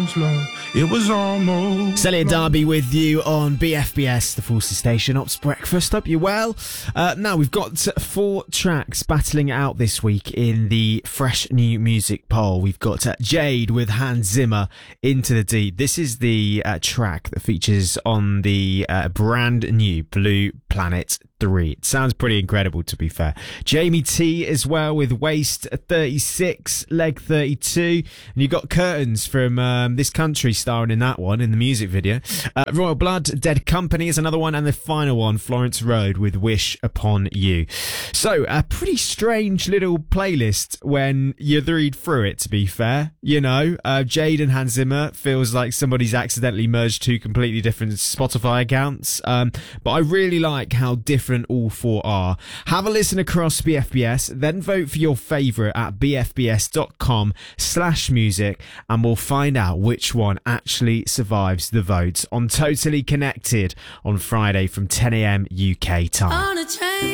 almost love. It was almost. Sally and Darby with you on BFBS, the Forces Station Ops Breakfast. Hope you're well. Now we've got 4 tracks battling it out this week in the Fresh New Music poll. We've got Jade with Hans Zimmer, Into the Deep. This is the track that features on the brand new Blue Planet 3. It sounds pretty incredible, to be fair. Jamie T as well with Waist 36, Leg 32. And you got Curtains from This Country starring in that one, in the music video. Royal Blood, Dead Company is another one. And the final one, Florence Road with Wish Upon You. So, a pretty strange little playlist when you read through it, to be fair. You know, Jade and Hans Zimmer feels like somebody's accidentally merged 2 completely different Spotify accounts. But I really like how different all 4 are. Have a listen across BFBS, then vote for your favourite at bfbs.com/music, and we'll find out which one actually survives the votes on Totally Connected on Friday from 10 a.m. UK time.